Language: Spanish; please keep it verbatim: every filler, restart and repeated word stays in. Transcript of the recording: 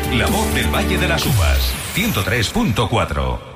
La voz del Valle de las Uvas. ciento tres punto cuatro.